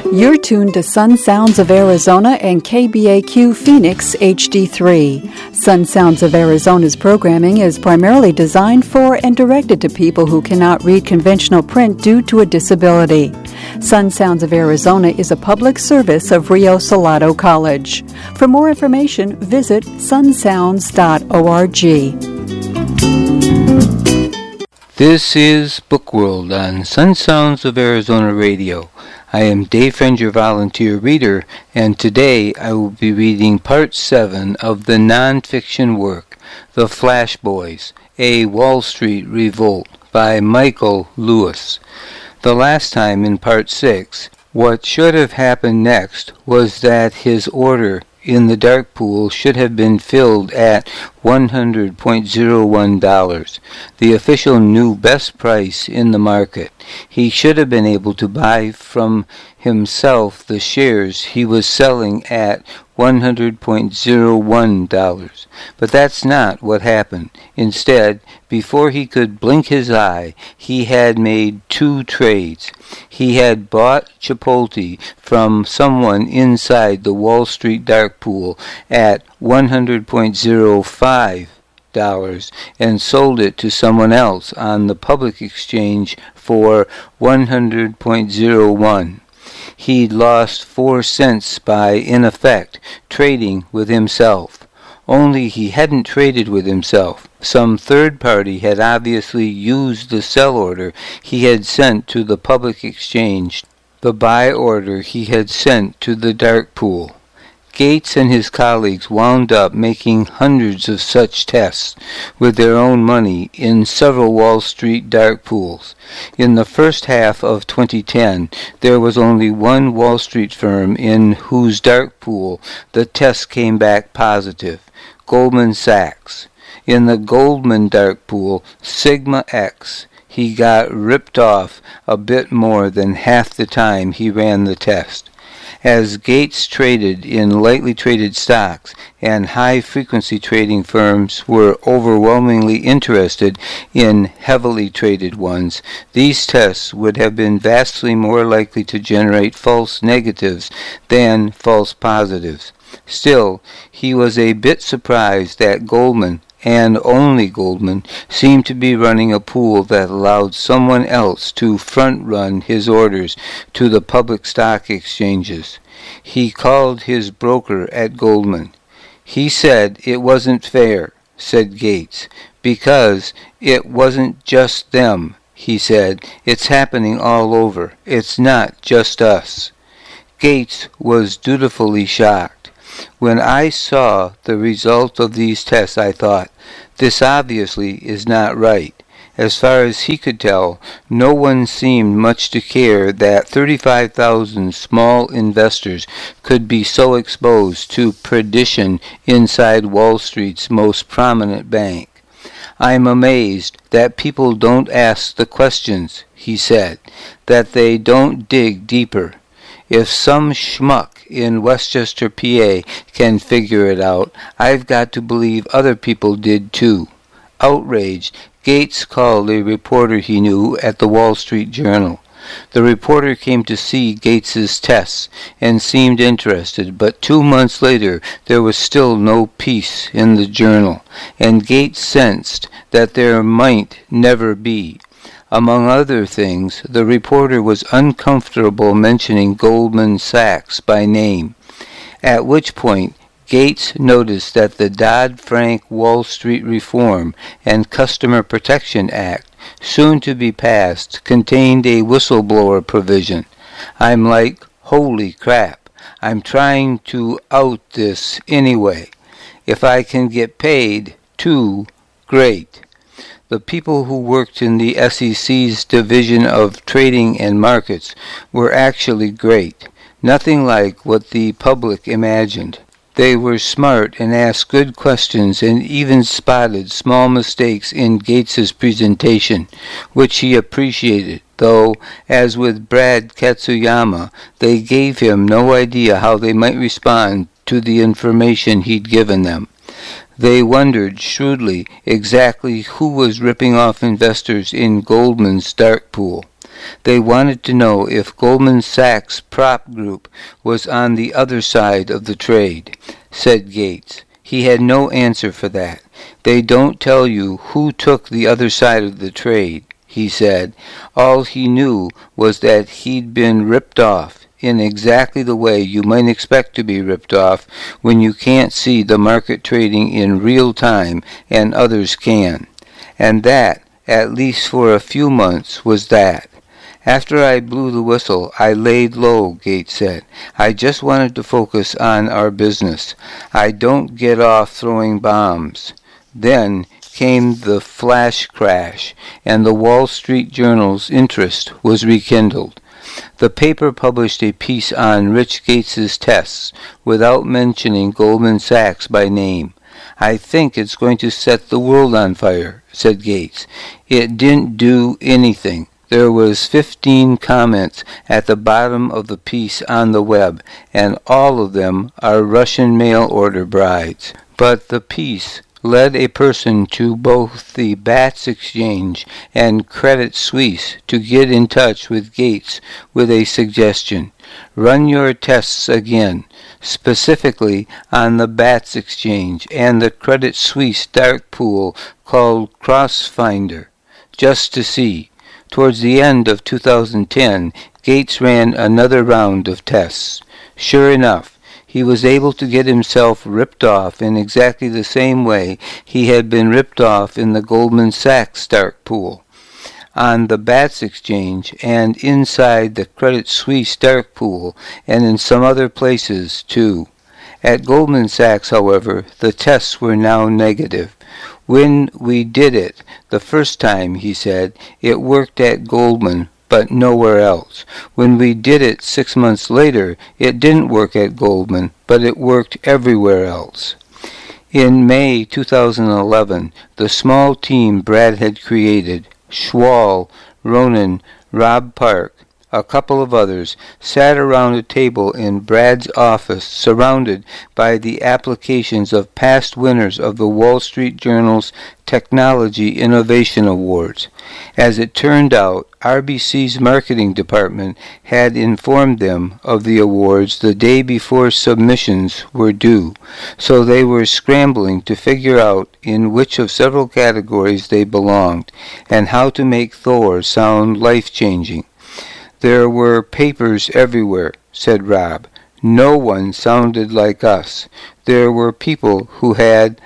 You're tuned to Sun Sounds of Arizona and KBAQ Phoenix HD3. Sun Sounds of Arizona's programming is primarily designed for and directed to people who cannot read conventional print due to a disability. Sun Sounds of Arizona is a public service of Rio Salado College. For more information, visit sunsounds.org. This is Bookworld on Sun Sounds of Arizona Radio. I am Dave Friend, your volunteer reader, and today I will be reading Part 7 of the nonfiction work, The Flash Boys, A Wall Street Revolt by Michael Lewis. The last time in Part 6, what should have happened next was that his order in the dark pool should have been filled at $100.01, the official new best price in the market. He should have been able to buy from himself the shares he was selling at $100.01. But that's not what happened. Instead, before he could blink his eye, he had made two trades. He had bought Chipotle from someone inside the Wall Street dark pool at $100.05 and sold it to someone else on the public exchange for $100.01. He'd lost 4 cents by, in effect, trading with himself. Only he hadn't traded with himself. Some third party had obviously used the sell order he had sent to the public exchange, the buy order he had sent to the dark pool. Gates and his colleagues wound up making hundreds of such tests with their own money in several Wall Street dark pools. In the first half of 2010, there was only one Wall Street firm in whose dark pool the test came back positive, Goldman Sachs. In the Goldman dark pool, Sigma X, he got ripped off a bit more than half the time he ran the test. As Gates traded in lightly traded stocks and high-frequency trading firms were overwhelmingly interested in heavily traded ones, these tests would have been vastly more likely to generate false negatives than false positives. Still, he was a bit surprised that Goldman, and only Goldman, seemed to be running a pool that allowed someone else to front-run his orders to the public stock exchanges. He called his broker at Goldman. He said it wasn't fair, said Gates, because it wasn't just them, he said. It's happening all over. It's not just us. Gates was dutifully shocked. When I saw the result of these tests, I thought, this obviously is not right. As far as he could tell, no one seemed much to care that 35,000 small investors could be so exposed to perdition inside Wall Street's most prominent bank. I'm amazed that people don't ask the questions, he said, that they don't dig deeper. If some schmuck in Westchester, PA can figure it out, I've got to believe other people did too. Outraged, Gates called a reporter he knew at the Wall Street Journal. The reporter came to see Gates's tests and seemed interested, but 2 months later there was still no peace in the journal, and Gates sensed that there might never be. Among other things, the reporter was uncomfortable mentioning Goldman Sachs by name, at which point Gates noticed that the Dodd-Frank Wall Street Reform and Customer Protection Act, soon to be passed, contained a whistleblower provision. I'm like, holy crap, I'm trying to out this anyway. If I can get paid, too, great. The people who worked in the SEC's Division of Trading and Markets were actually great, nothing like what the public imagined. They were smart and asked good questions and even spotted small mistakes in Gates's presentation, which he appreciated, though, as with Brad Katsuyama, they gave him no idea how they might respond to the information he'd given them. They wondered shrewdly exactly who was ripping off investors in Goldman's dark pool. They wanted to know if Goldman Sachs Prop Group was on the other side of the trade, said Gates. He had no answer for that. They don't tell you who took the other side of the trade, he said. All he knew was that he'd been ripped off in exactly the way you might expect to be ripped off when you can't see the market trading in real time and others can. And that, at least for a few months, was that. After I blew the whistle, I laid low, Gates said. I just wanted to focus on our business. I don't get off throwing bombs. Then came the flash crash, and the Wall Street Journal's interest was rekindled. The paper published a piece on Rich Gates's tests without mentioning Goldman Sachs by name. I think it's going to set the world on fire, said Gates. It didn't do anything. There was 15 comments at the bottom of the piece on the web, and all of them are Russian mail-order brides. But the piece led a person to both the BATS Exchange and Credit Suisse to get in touch with Gates with a suggestion. Run your tests again, specifically on the BATS Exchange and the Credit Suisse dark pool called Crossfinder, just to see. Towards the end of 2010, Gates ran another round of tests. Sure enough, he was able to get himself ripped off in exactly the same way he had been ripped off in the Goldman Sachs dark pool. On the BATS Exchange and inside the Credit Suisse dark pool and in some other places too. At Goldman Sachs, however, the tests were now negative. When we did it the first time, he said, it worked at Goldman, but nowhere else. When we did it 6 months later, it didn't work at Goldman, but it worked everywhere else. In May 2011, the small team Brad had created, Schwal, Ronan, Rob Park, a couple of others, sat around a table in Brad's office surrounded by the applications of past winners of the Wall Street Journal's Technology Innovation Awards. As it turned out, RBC's marketing department had informed them of the awards the day before submissions were due, so they were scrambling to figure out in which of several categories they belonged and how to make Thor sound life-changing. There were papers everywhere, said Rob. No one sounded like us. There were people who had,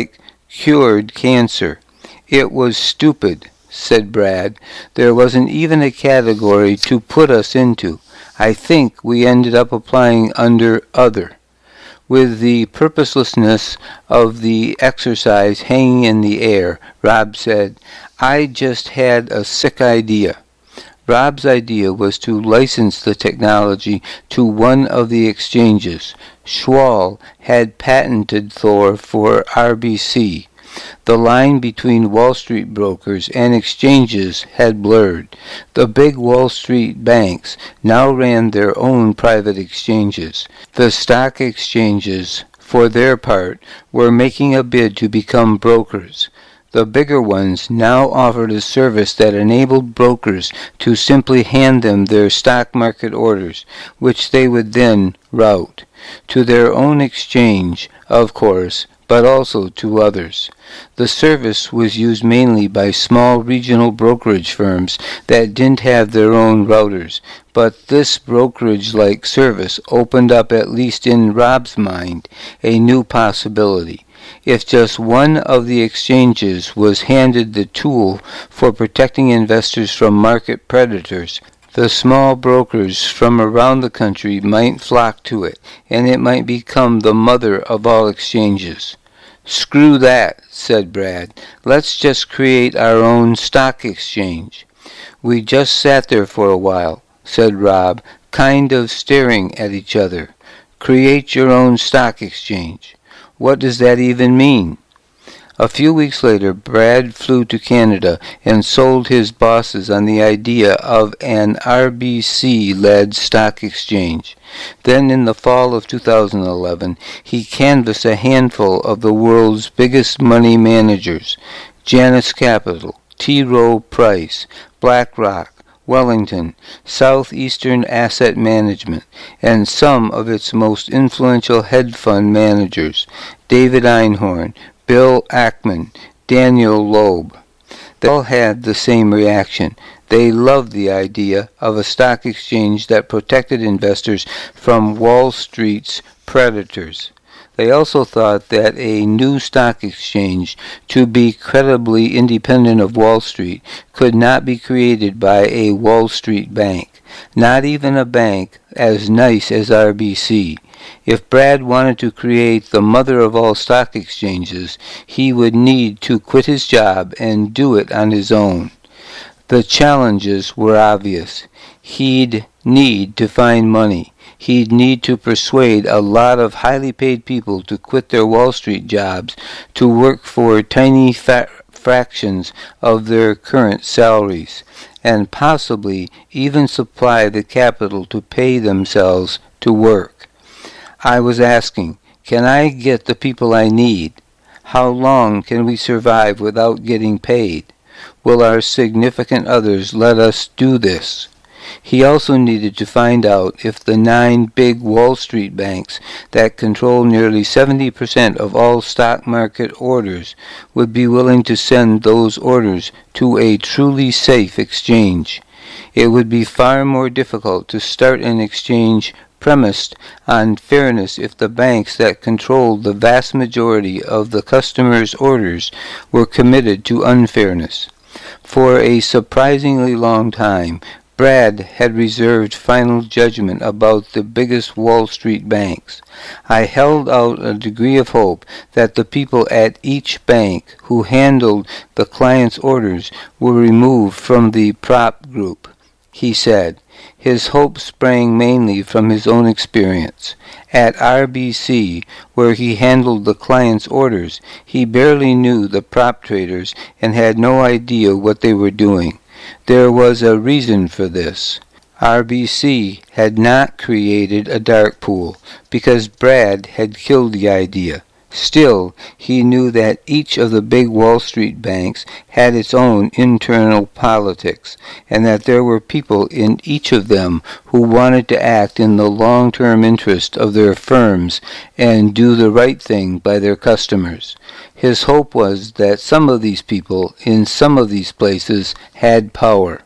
cured cancer. It was stupid, said Brad. There wasn't even a category to put us into. I think we ended up applying under other. With the purposelessness of the exercise hanging in the air, Rob said, I just had a sick idea. Rob's idea was to license the technology to one of the exchanges. Schwal had patented Thor for RBC. The line between Wall Street brokers and exchanges had blurred. The big Wall Street banks now ran their own private exchanges. The stock exchanges, for their part, were making a bid to become brokers. The bigger ones now offered a service that enabled brokers to simply hand them their stock market orders, which they would then route to their own exchange, of course, but also to others. The service was used mainly by small regional brokerage firms that didn't have their own routers, but this brokerage-like service opened up, at least in Rob's mind, a new possibility. If just one of the exchanges was handed the tool for protecting investors from market predators, the small brokers from around the country might flock to it, and it might become the mother of all exchanges. Screw that, said Brad. Let's just create our own stock exchange. We just sat there for a while, said Rob, kind of staring at each other. Create your own stock exchange. What does that even mean? A few weeks later, Brad flew to Canada and sold his bosses on the idea of an RBC-led stock exchange. Then in the fall of 2011, he canvassed a handful of the world's biggest money managers, Janus Capital, T. Rowe Price, BlackRock, Wellington, Southeastern Asset Management, and some of its most influential hedge fund managers, David Einhorn, Bill Ackman, Daniel Loeb. They all had the same reaction. They loved the idea of a stock exchange that protected investors from Wall Street's predators. They also thought that a new stock exchange, to be credibly independent of Wall Street, could not be created by a Wall Street bank, not even a bank as nice as RBC. If Brad wanted to create the mother of all stock exchanges, he would need to quit his job and do it on his own. The challenges were obvious. He'd need to find money. He'd need to persuade a lot of highly paid people to quit their Wall Street jobs to work for tiny fractions of their current salaries, and possibly even supply the capital to pay themselves to work. I was asking, can I get the people I need? How long can we survive without getting paid? Will our significant others let us do this? He also needed to find out if the 9 big Wall Street banks that control nearly 70% of all stock market orders would be willing to send those orders to a truly safe exchange. It would be far more difficult to start an exchange premised on fairness if the banks that controlled the vast majority of the customers' orders were committed to unfairness. For a surprisingly long time, Brad had reserved final judgment about the biggest Wall Street banks. I held out a degree of hope that the people at each bank who handled the client's orders were removed from the prop group, he said. His hope sprang mainly from his own experience. At RBC, where he handled the client's orders, he barely knew the prop traders and had no idea what they were doing. There was a reason for this. RBC had not created a dark pool because Brad had killed the idea. Still, he knew that each of the big Wall Street banks had its own internal politics, and that there were people in each of them who wanted to act in the long-term interest of their firms and do the right thing by their customers. His hope was that some of these people in some of these places had power.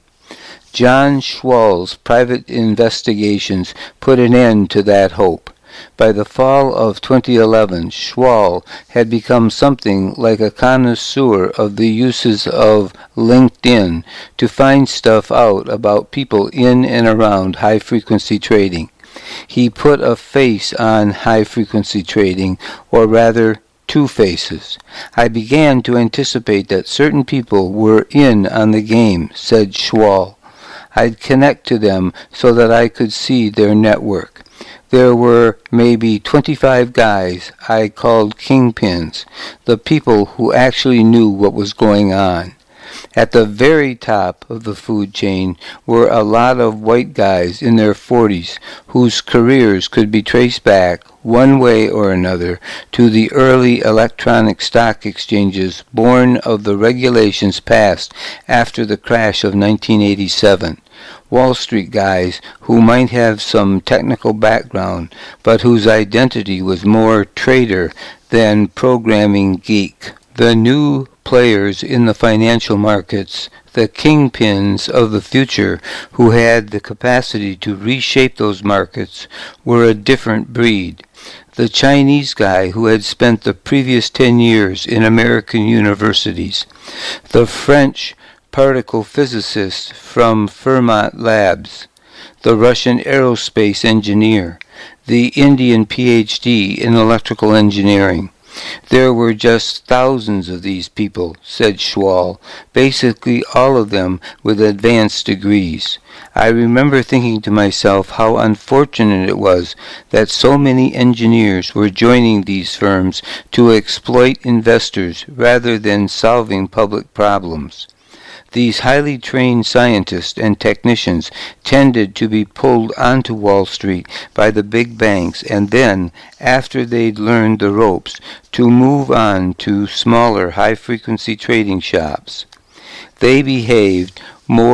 John Schwal's private investigations put an end to that hope. By the fall of 2011, Schwal had become something like a connoisseur of the uses of LinkedIn to find stuff out about people in and around high-frequency trading. He put a face on high-frequency trading, or rather, 2 faces. I began to anticipate that certain people were in on the game, said Schwal. I'd connect to them so that I could see their network. There were maybe 25 guys I called kingpins, the people who actually knew what was going on. At the very top of the food chain were a lot of white guys in their 40s whose careers could be traced back, one way or another, to the early electronic stock exchanges born of the regulations passed after the crash of 1987. Wall Street guys who might have some technical background, but whose identity was more trader than programming geek. The new players in the financial markets, the kingpins of the future who had the capacity to reshape those markets, were a different breed. The Chinese guy who had spent the previous 10 years in American universities, the French particle physicist from Fermat Labs, the Russian aerospace engineer, the Indian PhD in electrical engineering. There were just thousands of these people, said Schwal, basically all of them with advanced degrees. I remember thinking to myself how unfortunate it was that so many engineers were joining these firms to exploit investors rather than solving public problems. These highly trained scientists and technicians tended to be pulled onto Wall Street by the big banks and then, after they'd learned the ropes, to move on to smaller high-frequency trading shops. They behaved more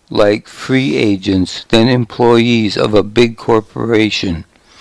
like free agents than employees of a big corporation.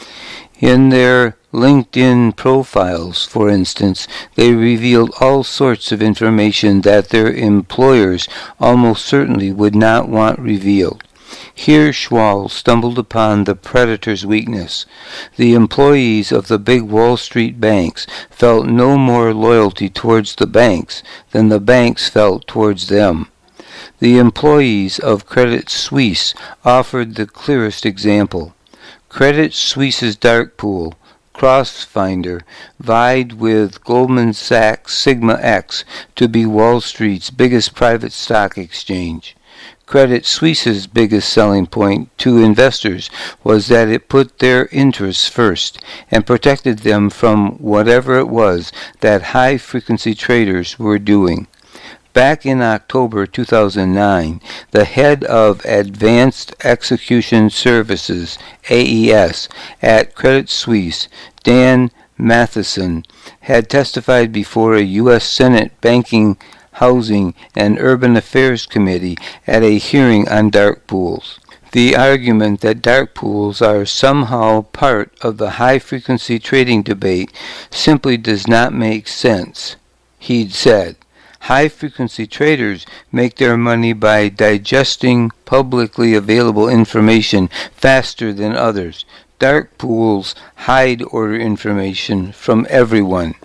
In their LinkedIn profiles, for instance, they revealed all sorts of information that their employers almost certainly would not want revealed. Here Schwal stumbled upon the predator's weakness. The employees of the big Wall Street banks felt no more loyalty towards the banks than the banks felt towards them. The employees of Credit Suisse offered the clearest example. Credit Suisse's dark pool, Crossfinder, vied with Goldman Sachs Sigma X to be Wall Street's biggest private stock exchange. Credit Suisse's biggest selling point to investors was that it put their interests first and protected them from whatever it was that high-frequency traders were doing. Back in October 2009, the head of Advanced Execution Services, AES, at Credit Suisse, Dan Matheson, had testified before a U.S. Senate Banking, Housing, and Urban Affairs Committee at a hearing on dark pools. The argument that dark pools are somehow part of the high-frequency trading debate simply does not make sense, he'd said. High-frequency traders make their money by digesting publicly available information faster than others. Dark pools hide order information from everyone.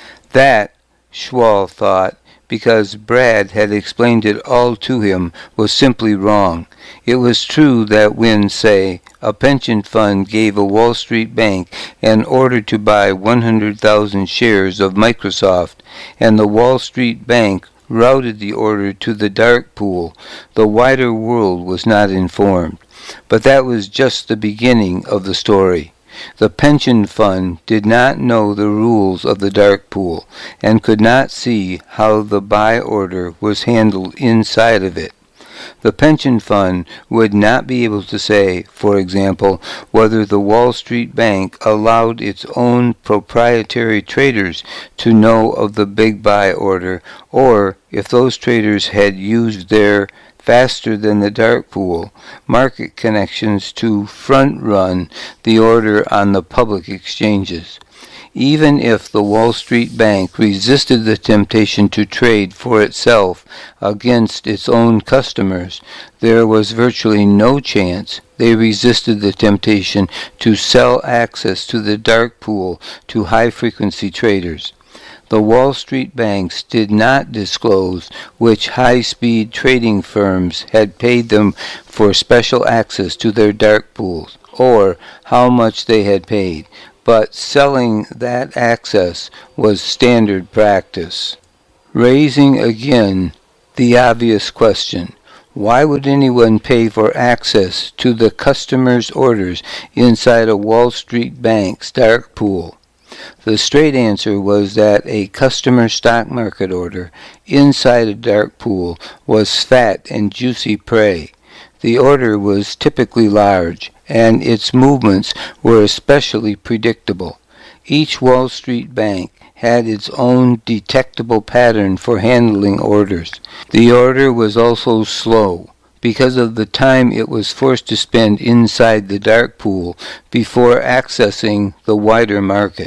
That, Schwal thought, because Brad had explained it all to him, was simply wrong. It was true that when, say, a pension fund gave a Wall Street bank an order to buy 100,000 shares of Microsoft, and the Wall Street bank routed the order to the dark pool, the wider world was not informed. But that was just the beginning of the story. The pension fund did not know the rules of the dark pool and could not see how the buy order was handled inside of it. The pension fund would not be able to say, for example, whether the Wall Street bank allowed its own proprietary traders to know of the big buy order, or if those traders had used their faster than the dark pool market connections to front-run the order on the public exchanges. Even if the Wall Street bank resisted the temptation to trade for itself against its own customers, there was virtually no chance they resisted the temptation to sell access to the dark pool to high-frequency traders. The Wall Street banks did not disclose which high-speed trading firms had paid them for special access to their dark pools, or how much they had paid, but selling that access was standard practice. Raising again the obvious question, why would anyone pay for access to the customer's orders inside a Wall Street bank's dark pool? The straight answer was that a customer stock market order inside a dark pool was fat and juicy prey. The order was typically large, and its movements were especially predictable. Each Wall Street bank had its own detectable pattern for handling orders. The order was also slow, because of the time it was forced to spend inside the dark pool before accessing the wider market.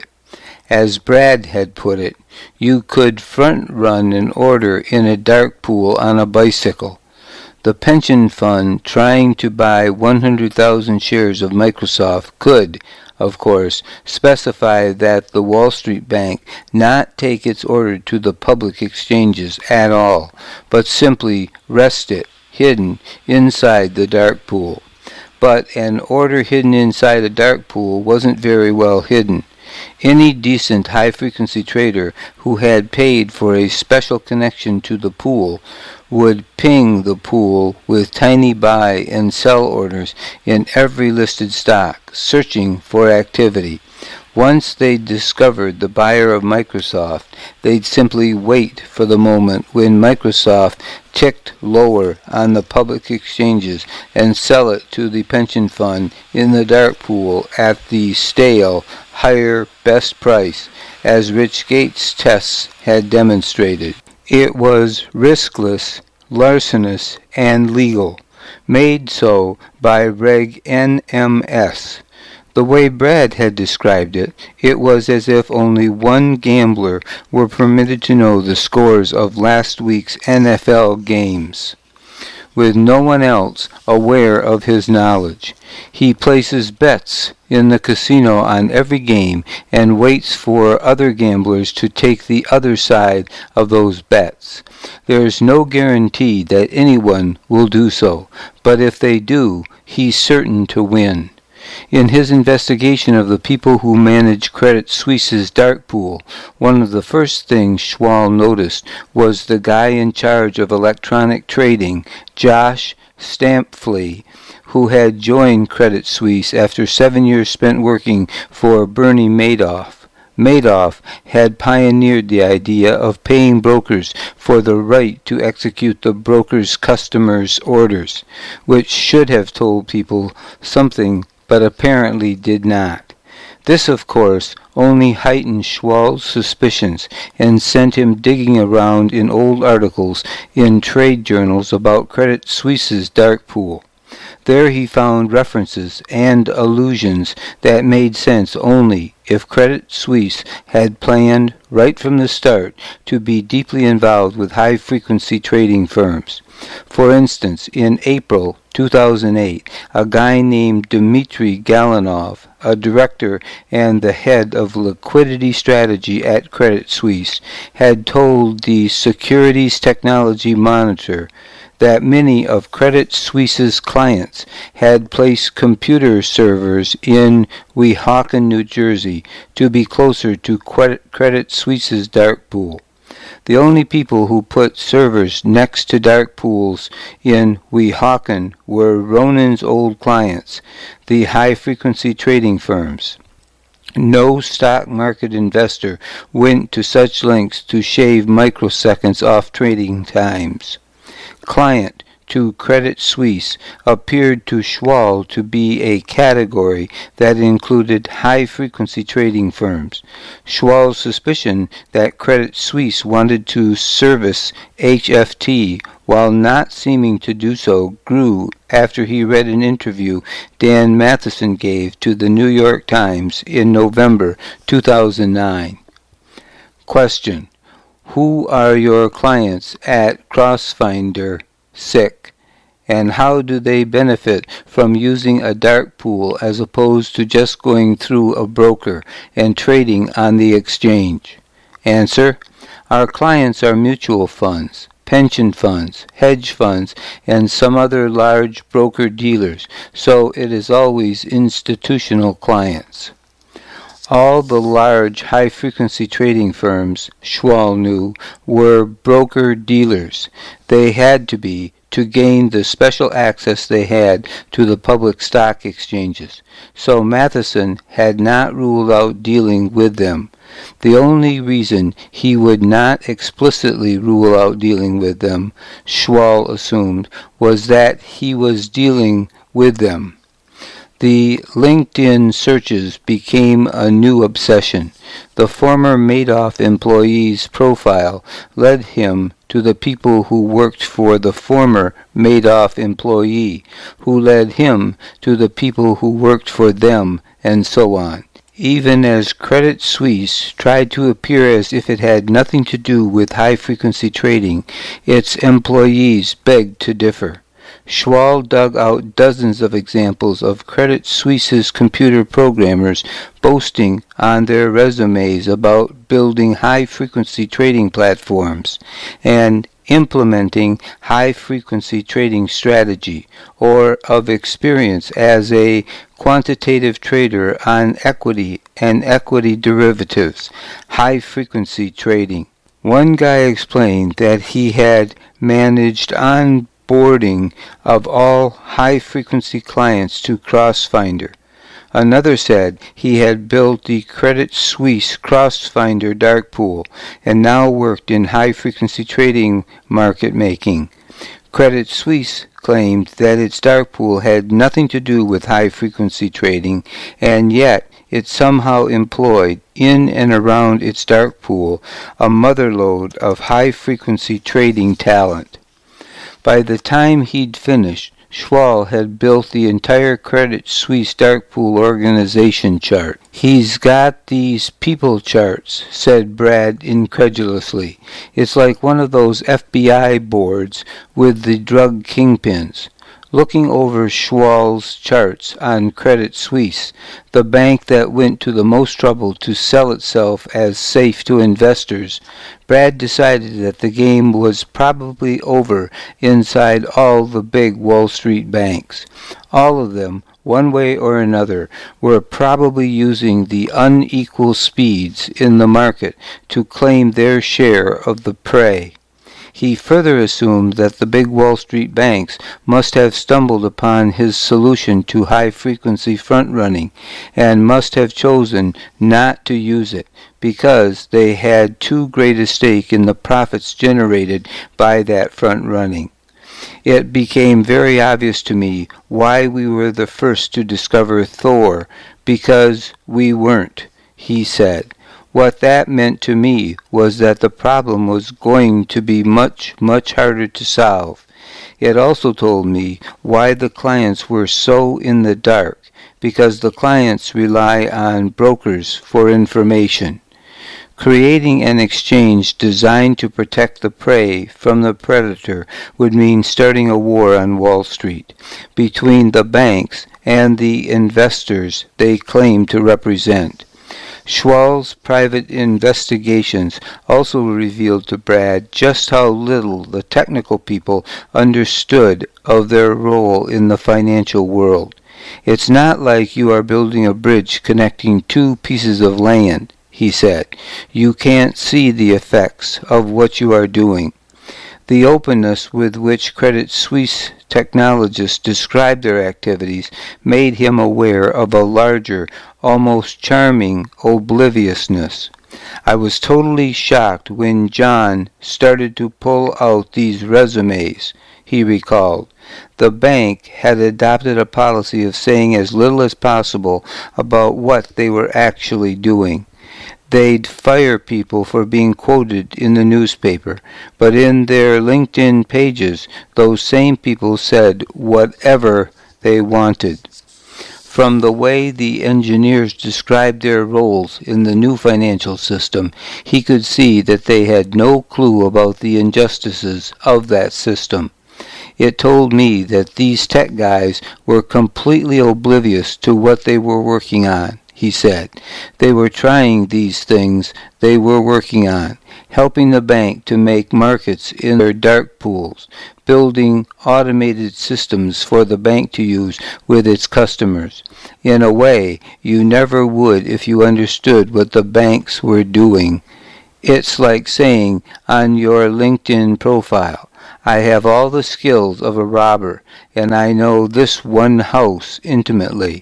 As Brad had put it, you could front-run an order in a dark pool on a bicycle. The pension fund trying to buy 100,000 shares of Microsoft could, of course, specify that the Wall Street bank not take its order to the public exchanges at all, but simply rest it, hidden, inside the dark pool. But an order hidden inside a dark pool wasn't very well hidden. Any decent high-frequency trader who had paid for a special connection to the pool would ping the pool with tiny buy and sell orders in every listed stock, searching for activity. Once they discovered the buyer of Microsoft, they'd simply wait for the moment when Microsoft ticked lower on the public exchanges and sell it to the pension fund in the dark pool at the stale, higher, best price, as Rich Gates' tests had demonstrated. It was riskless, larcenous, and legal. made so by Reg NMS. The way Brad had described it, it was as if only one gambler were permitted to know the scores of last week's NFL games, with no one else aware of his knowledge. He places bets in the casino on every game and waits for other gamblers to take the other side of those bets. There is no guarantee that anyone will do so, but if they do, he's certain to win. In his investigation of the people who manage Credit Suisse's dark pool, one of the first things Schwal noticed was the guy in charge of electronic trading, Josh Stampfli, who had joined Credit Suisse after 7 years spent working for Bernie Madoff. Madoff had pioneered the idea of paying brokers for the right to execute the broker's customers' orders, which should have told people something but apparently did not. This, of course, only heightened Schwal's suspicions and sent him digging around in old articles in trade journals about Credit Suisse's dark pool. There he found references and allusions that made sense only if Credit Suisse had planned right from the start to be deeply involved with high-frequency trading firms. For instance, in April 2008, a guy named Dmitry Galanov, a director and the head of liquidity strategy at Credit Suisse, had told the Securities Technology Monitor that many of Credit Suisse's clients had placed computer servers in Weehawken, New Jersey, to be closer to Credit Suisse's dark pool. The only people who put servers next to dark pools in Weehawken were Ronan's old clients, the high-frequency trading firms. No stock market investor went to such lengths to shave microseconds off trading times. Client to Credit Suisse appeared to Schwal to be a category that included high-frequency trading firms. Schwal's suspicion that Credit Suisse wanted to service HFT while not seeming to do so grew after he read an interview Dan Matheson gave to the New York Times in November 2009. Question: who are your clients at CrossFinder SIC, and how do they benefit from using a dark pool as opposed to just going through a broker and trading on the exchange? Answer: our clients are mutual funds, pension funds, hedge funds, and some other large broker-dealers, so it is always institutional clients. All the large high-frequency trading firms, Schwal knew, were broker-dealers. They had to be to gain the special access they had to the public stock exchanges. So Matheson had not ruled out dealing with them. The only reason he would not explicitly rule out dealing with them, Schwal assumed, was that he was dealing with them. The LinkedIn searches became a new obsession. The former Madoff employee's profile led him to the people who worked for the former Madoff employee, who led him to the people who worked for them, and so on. Even as Credit Suisse tried to appear as if it had nothing to do with high-frequency trading, its employees begged to differ. Schwal dug out dozens of examples of Credit Suisse's computer programmers boasting on their resumes about building high-frequency trading platforms and implementing high-frequency trading strategy, or of experience as a quantitative trader on equity and equity derivatives, high-frequency trading. One guy explained that he had managed onboarding of all high-frequency clients to CrossFinder. Another said he had built the Credit Suisse CrossFinder dark pool and now worked in high-frequency trading market making. Credit Suisse claimed that its dark pool had nothing to do with high-frequency trading, and yet it somehow employed, in and around its dark pool, a motherlode of high-frequency trading talent. By the time he'd finished, Schwal had built the entire Credit Suisse dark pool organization chart. He's got these people charts, said Brad incredulously. It's like one of those FBI boards with the drug kingpins. Looking over Schwal's charts on Credit Suisse, the bank that went to the most trouble to sell itself as safe to investors, Brad decided that the game was probably over inside all the big Wall Street banks. All of them, one way or another, were probably using the unequal speeds in the market to claim their share of the prey. He further assumed that the big Wall Street banks must have stumbled upon his solution to high-frequency front-running and must have chosen not to use it because they had too great a stake in the profits generated by that front-running. It became very obvious to me why we were the first to discover Thor, because we weren't, he said. What that meant to me was that the problem was going to be much, much harder to solve. It also told me why the clients were so in the dark, because the clients rely on brokers for information. Creating an exchange designed to protect the prey from the predator would mean starting a war on Wall Street between the banks and the investors they claim to represent. Schwal's private investigations also revealed to Brad just how little the technical people understood of their role in the financial world. It's not like you are building a bridge connecting two pieces of land, he said. You can't see the effects of what you are doing. The openness with which Credit Suisse technologists described their activities made him aware of a larger, almost charming obliviousness. I was totally shocked when John started to pull out these resumes, he recalled. The bank had adopted a policy of saying as little as possible about what they were actually doing. They'd fire people for being quoted in the newspaper, but in their LinkedIn pages, those same people said whatever they wanted. From the way the engineers described their roles in the new financial system, he could see that they had no clue about the injustices of that system. It told me that these tech guys were completely oblivious to what they were working on. He said. They were trying these things they were working on, helping the bank to make markets in their dark pools, building automated systems for the bank to use with its customers. In a way, you never would if you understood what the banks were doing. It's like saying on your LinkedIn profile, I have all the skills of a robber, and I know this one house intimately.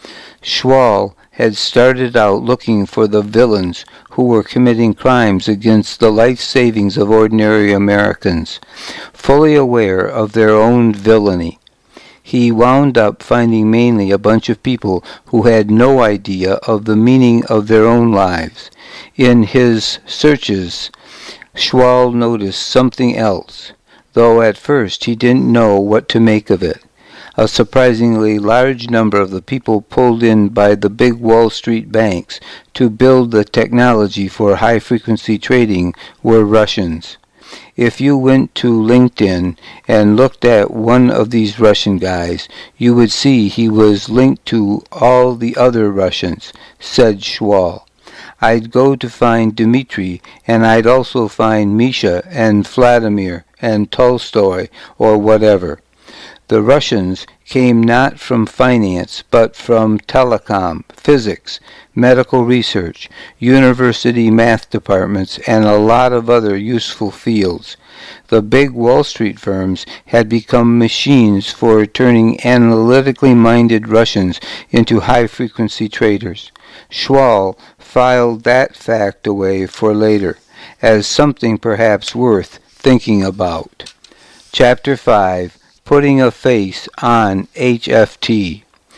Schwal had started out looking for the villains who were committing crimes against the life savings of ordinary Americans, fully aware of their own villainy. He wound up finding mainly a bunch of people who had no idea of the meaning of their own lives. In his searches, Schwal noticed something else, though at first he didn't know what to make of it. A surprisingly large number of the people pulled in by the big Wall Street banks to build the technology for high-frequency trading were Russians. If you went to LinkedIn and looked at one of these Russian guys, you would see he was linked to all the other Russians, said Schwal. I'd go to find Dmitri, and I'd also find Misha and Vladimir and Tolstoy or whatever. The Russians came not from finance, but from telecom, physics, medical research, university math departments, and a lot of other useful fields. The big Wall Street firms had become machines for turning analytically minded Russians into high-frequency traders. Schwal filed that fact away for later, as something perhaps worth thinking about. Chapter 5. Putting a Face on HFT.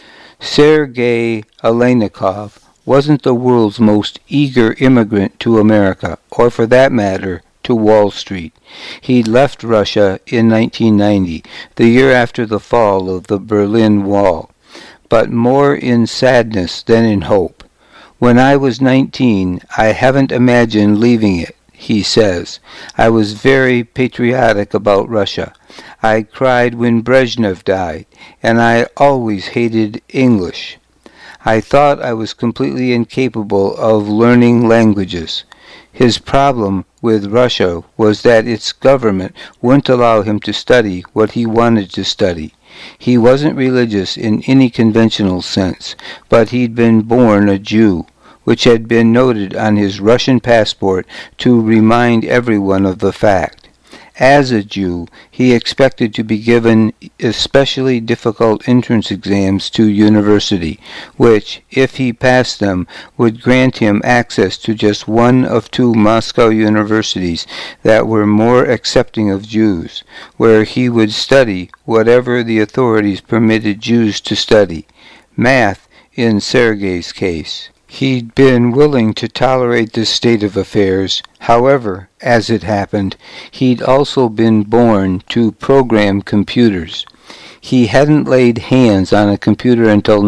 Sergei Aleynikov wasn't the world's most eager immigrant to America, or for that matter, to Wall Street. He left Russia in 1990, the year after the fall of the Berlin Wall, but more in sadness than in hope. When I was 19, I haven't imagined leaving it, he says. I was very patriotic about Russia. I cried when Brezhnev died, and I always hated English. I thought I was completely incapable of learning languages. His problem with Russia was that its government wouldn't allow him to study what he wanted to study. He wasn't religious in any conventional sense, but he'd been born a Jew, which had been noted on his Russian passport to remind everyone of the fact. As a Jew, he expected to be given especially difficult entrance exams to university, which, if he passed them, would grant him access to just one of two Moscow universities that were more accepting of Jews, where he would study whatever the authorities permitted Jews to study, math in Sergei's case. He'd been willing to tolerate this state of affairs. However, as it happened, he'd also been born to program computers. He hadn't laid hands on a computer until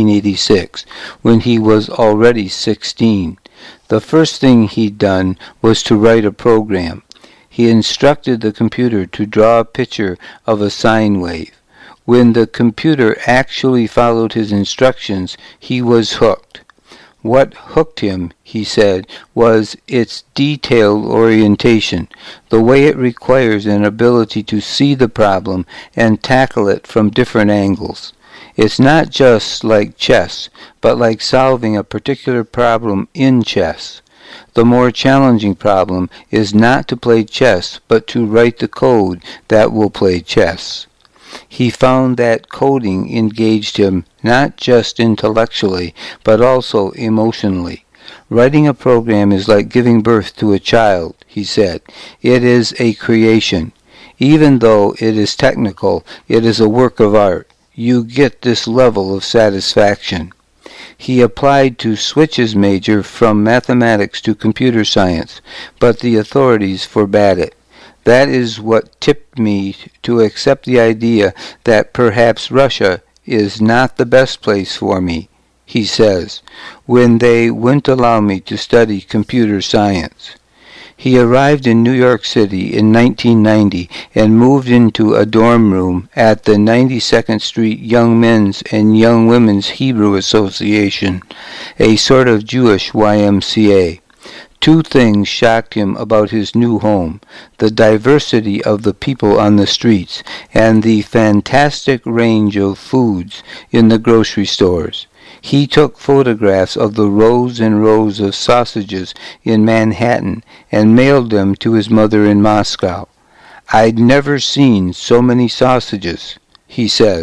1986, when he was already 16. The first thing he'd done was to write a program. He instructed the computer to draw a picture of a sine wave. When the computer actually followed his instructions, he was hooked. What hooked him, he said, was its detailed orientation, the way it requires an ability to see the problem and tackle it from different angles. It's not just like chess, but like solving a particular problem in chess. The more challenging problem is not to play chess, but to write the code that will play chess. He found that coding engaged him not just intellectually, but also emotionally. Writing a program is like giving birth to a child, he said. It is a creation. Even though it is technical, it is a work of art. You get this level of satisfaction. He applied to switch his major from mathematics to computer science, but the authorities forbade it. That is what tipped me to accept the idea that perhaps Russia is not the best place for me, he says, when they wouldn't allow me to study computer science. He arrived in New York City in 1990 and moved into a dorm room at the 92nd Street Young Men's and Young Women's Hebrew Association, a sort of Jewish YMCA. Two things shocked him about his new home: the diversity of the people on the streets and the fantastic range of foods in the grocery stores. He took photographs of the rows and rows of sausages in Manhattan and mailed them to his mother in Moscow. "I'd never seen so many sausages," he says.